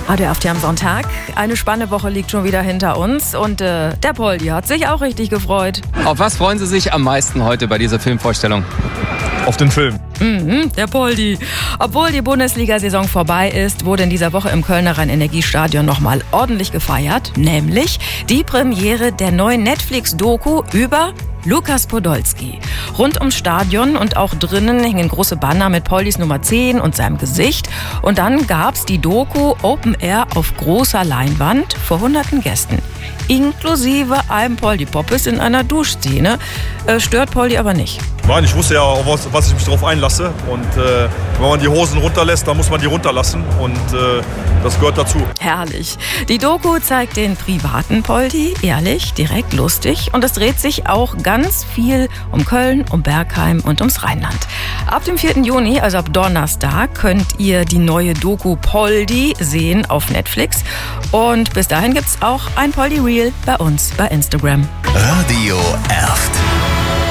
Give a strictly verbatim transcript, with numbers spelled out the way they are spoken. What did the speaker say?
A D F am Sonntag. Eine spannende Woche liegt schon wieder hinter uns und äh, der Poldi hat sich auch richtig gefreut. Auf was freuen Sie sich am meisten heute bei dieser Filmvorstellung? Auf den Film. Mhm, der Poldi. Obwohl die Bundesliga-Saison vorbei ist, wurde in dieser Woche im Kölner Rhein-Energiestadion nochmal ordentlich gefeiert. Nämlich die Premiere der neuen Netflix-Doku über Lukas Podolski. Rund ums Stadion und auch drinnen hingen große Banner mit Poldis Nummer zehn und seinem Gesicht. Und dann gab's die Doku Open Air auf großer Leinwand vor hunderten Gästen. Inklusive einem Poldi-Poppes in einer Duschszene. Äh, stört Poldi aber nicht. Nein, ich wusste ja, auf was, was ich mich darauf einlasse. Und äh, wenn man die Hosen runterlässt, dann muss man die runterlassen. Und äh, das gehört dazu. Herrlich. Die Doku zeigt den privaten Poldi, ehrlich, direkt, lustig. Und es dreht sich auch ganz viel um Köln, um Bergheim und ums Rheinland. Ab dem vierten Juni, also ab Donnerstag, könnt ihr die neue Doku Poldi sehen auf Netflix. Und bis dahin gibt's auch ein Poldi Reel bei uns bei Instagram. Radio Erft.